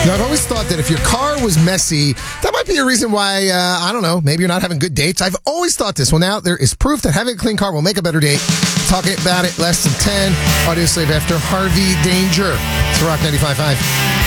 Now, I've always thought that if your car was messy, that might be a reason why, I don't know, maybe you're not having good dates. I've always thought this. Well, now there is proof that having a clean car will make a better date. Talking about it less than 10. Audio Slave after Harvey Danger. It's Rock 95.5.